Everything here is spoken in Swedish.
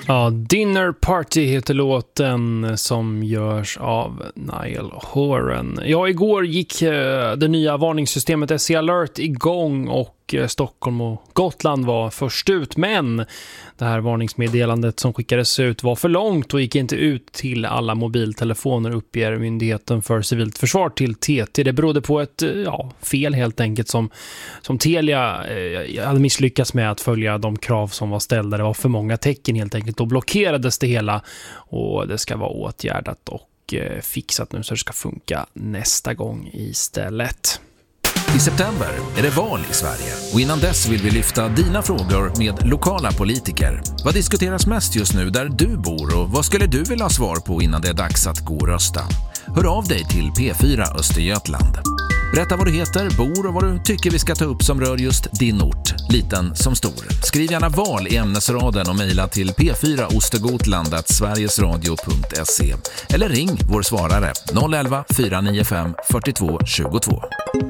Ja, Dinner Party heter låten som görs av Niall Horan. Ja, igår gick det nya varningssystemet SE Alert igång och Stockholm och Gotland var först ut, men det här varningsmeddelandet som skickades ut var för långt och gick inte ut till alla mobiltelefoner, uppger Myndigheten för civilt försvar till TT. Det berodde på ett fel helt enkelt som Telia hade misslyckats med att följa de krav som var ställda. Det var för många tecken helt enkelt. Då blockerades det hela och det ska vara åtgärdat och fixat nu så det ska funka nästa gång istället. I september är det val i Sverige och innan dess vill vi lyfta dina frågor med lokala politiker. Vad diskuteras mest just nu där du bor och vad skulle du vilja ha svar på innan det är dags att gå och rösta? Hör av dig till P4 Östergötland. Berätta vad du heter, bor och vad du tycker vi ska ta upp som rör just din ort, liten som stor. Skriv gärna val i ämnesraden och mejla till p4ostergotland@sverigesradio.se eller ring vår svarare 011 495 42 22.